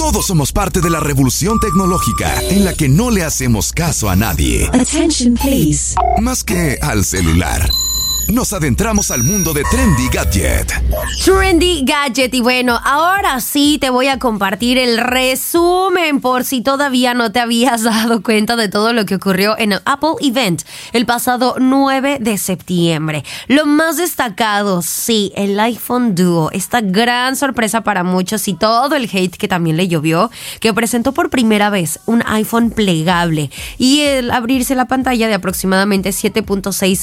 Todos somos parte de la revolución tecnológica en la que no le hacemos caso a nadie. Attention, please. Más que al celular. Nos adentramos al mundo de Trendy Gadget. Trendy Gadget. Y bueno, ahora sí te voy a compartir el resumen por si todavía no te habías dado cuenta de todo lo que ocurrió en el Apple Event el pasado 9 de septiembre. Lo más destacado, sí, el iPhone Duo. Esta gran sorpresa para muchos y todo el hate que también le llovió, que presentó por primera vez un iPhone plegable y el abrirse la pantalla de aproximadamente 7.6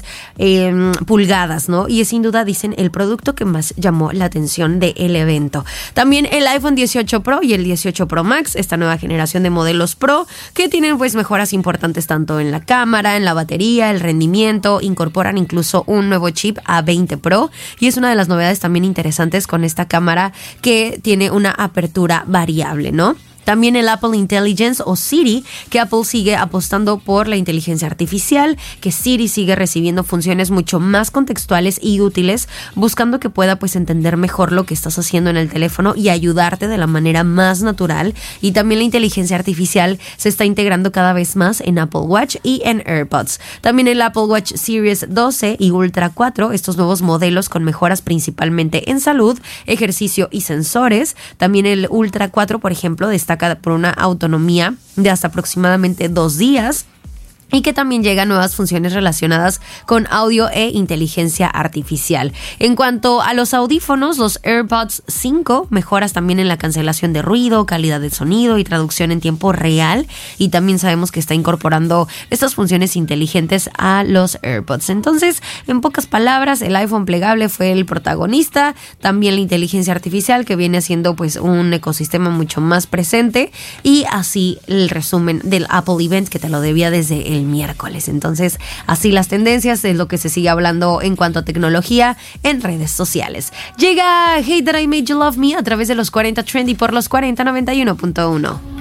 pulgadas, ¿no? Y es sin duda, dicen, el producto que más llamó la atención del evento. También el iPhone 18 Pro y el 18 Pro Max, esta nueva generación de modelos Pro, que tienen pues mejoras importantes tanto en la cámara, en la batería, el rendimiento, incorporan incluso un nuevo chip A20 Pro y es una de las novedades también interesantes con esta cámara que tiene una apertura variable, ¿no? También el Apple Intelligence o Siri, que Apple sigue apostando por la inteligencia artificial, que Siri sigue recibiendo funciones mucho más contextuales y útiles, buscando que pueda pues entender mejor lo que estás haciendo en el teléfono y ayudarte de la manera más natural. Y también la inteligencia artificial se está integrando cada vez más en Apple Watch y en AirPods. También el Apple Watch Series 12 y Ultra 4, estos nuevos modelos con mejoras principalmente en salud, ejercicio y sensores. También el Ultra 4, por ejemplo, destaca por una autonomía de hasta aproximadamente 2 días. Y que también llegan nuevas funciones relacionadas con audio e inteligencia artificial. En cuanto a los audífonos, los AirPods 5, mejoras también en la cancelación de ruido, calidad de sonido y traducción en tiempo real. Y también sabemos que está incorporando estas funciones inteligentes a los AirPods. Entonces, en pocas palabras, el iPhone plegable fue el protagonista. También la inteligencia artificial, que viene haciendo pues un ecosistema mucho más presente. Y así el resumen del Apple Event, que te lo debía desde el miércoles. Entonces, así las tendencias es lo que se sigue hablando en cuanto a tecnología en redes sociales. Llega Hate That I Made You Love Me a través de los 40 Trendy por los 4091.1.